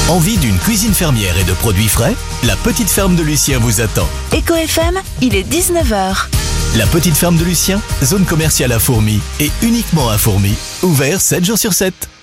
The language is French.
Envie d'une cuisine fermière et de produits frais? La petite ferme de Lucien vous attend. Éco FM, il est 19h. La petite ferme de Lucien, zone commerciale à Fourmies et uniquement à Fourmies, ouvert 7 jours sur 7.